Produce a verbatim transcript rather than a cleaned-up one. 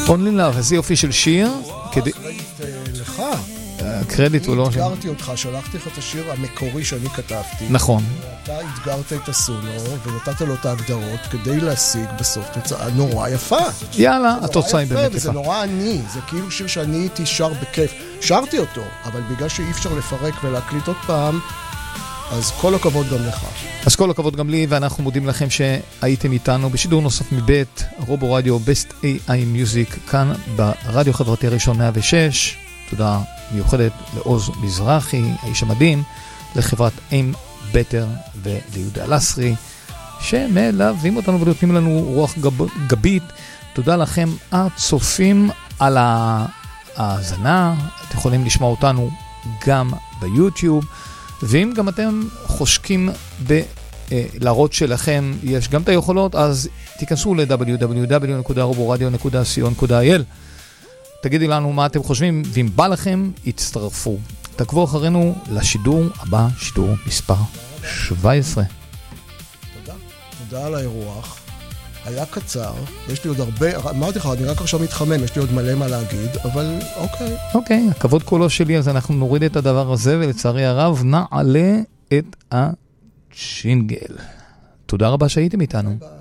Only Love, איזה יופי של שיר. אחראית לך. הקרדיט הוא לא... אני אתגרתי אותך, שלחתי לך את השיר המקורי שאני כתבתי. נכון. אתה אתגרת את הסולו ונתת לו את ההגדרות כדי להשיג בסוף תוצאה נורא יפה. יאללה, התוצאה היא באמת יפה. וזה נורא עני, זה כאילו שיר שאני הייתי שר בכיף. שרתי אותו, אבל בגלל שאי אפשר לפרק ולהקליט עוד פעם, אז כל הכבוד גם לך. אז כל הכבוד גם לי, ואנחנו מודים לכם שהייתם איתנו בשידור נוסף מבית רובו רדיו Best איי איי Music, כאן ברדיו חברתי הראשון מאה ושש. תודה מיוחדת לעוז מזרחי, האיש המדהים, לחברת איים בטר וליהודה אלסרי, שמלווים אותנו ונותנים לנו רוח גב, גבית. תודה לכם הצופים על ההאזנה. אתם יכולים לשמוע אותנו גם ביוטיוב, ואם גם אתם חושקים בלהראות שלכם יש גם את היכולות, אז תיכנסו ל-דאבליו דאבליו דאבליו נקודה רובו-רדיו נקודה סי או נקודה איי אל. תגידי לנו מה אתם חושבים, ואם בא לכם, הצטרפו. תעקבו אחרינו לשידור הבא, שידור מספר שבע עשרה. תודה. תודה על האירוח. היה קצר, יש לי עוד הרבה, אמרתי לך, אני רק עכשיו מתחמם, יש לי עוד מלא מה להגיד, אבל אוקיי. אוקיי, הכבוד כולו שלי, אז אנחנו נוריד את הדבר הזה, ולצערי הרב נעלה את השינגל. תודה רבה שהייתם איתנו. ביי.